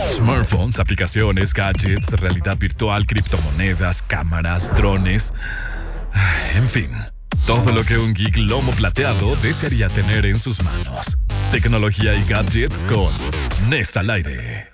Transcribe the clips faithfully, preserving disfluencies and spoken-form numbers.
Smartphones, aplicaciones, gadgets, realidad virtual, criptomonedas, cámaras, drones. En fin, todo lo que un geek lomo plateado desearía tener en sus manos. Tecnología y gadgets con Nesa al aire.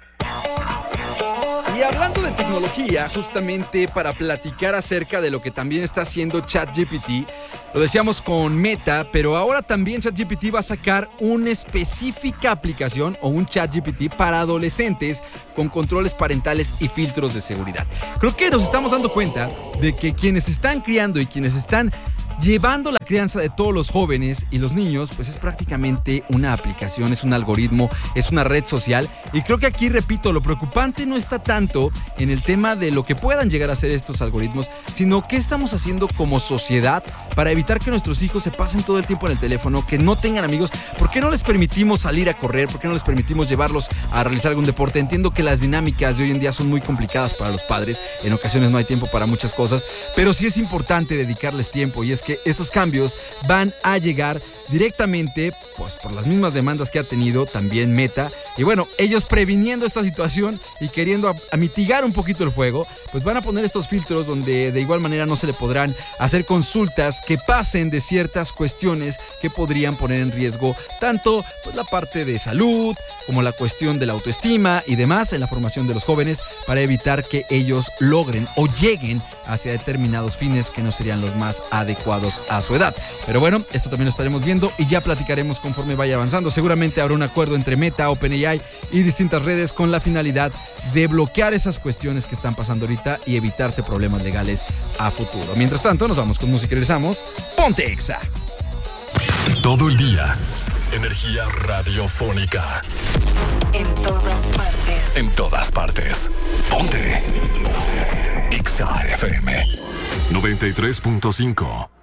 Y hablando de tecnología, justamente para platicar acerca de lo que también está haciendo ChatGPT, lo decíamos con Meta, pero ahora también ChatGPT va a sacar una específica aplicación o un ChatGPT para adolescentes con controles parentales y filtros de seguridad. Creo que nos estamos dando cuenta de que quienes están criando y quienes están llevando la crianza de todos los jóvenes y los niños, pues es prácticamente una aplicación, es un algoritmo, es una red social. Y creo que aquí, repito, lo preocupante no está tanto en el tema de lo que puedan llegar a ser estos algoritmos, sino qué estamos haciendo como sociedad para evitar que nuestros hijos se pasen todo el tiempo en el teléfono, que no tengan amigos. ¿Por qué no les permitimos salir a correr? ¿Por qué no les permitimos llevarlos a realizar algún deporte? Entiendo que las dinámicas de hoy en día son muy complicadas para los padres, en ocasiones no hay tiempo para muchas cosas, pero sí es importante dedicarles tiempo, y es que estos cambios van a llegar directamente pues por las mismas demandas que ha tenido también Meta, y bueno, ellos previniendo esta situación y queriendo a, a mitigar un poquito el fuego, pues van a poner estos filtros donde de igual manera no se le podrán hacer consultas que pasen de ciertas cuestiones que podrían poner en riesgo tanto pues, la parte de salud como la cuestión de la autoestima y demás en la formación de los jóvenes, para evitar que ellos logren o lleguen hacia determinados fines que no serían los más adecuados a su edad. Pero bueno, esto también lo estaremos viendo y ya platicaremos conforme vaya avanzando. Seguramente habrá un acuerdo entre Meta, OpenAI y distintas redes con la finalidad de bloquear esas cuestiones que están pasando ahorita y evitarse problemas legales a futuro. Mientras tanto, nos vamos con música y regresamos. ¡Ponte Exa! Todo el día, energía radiofónica. En todas partes. En todas partes. Ponte. Ponte. Exa F M noventa y tres punto cinco.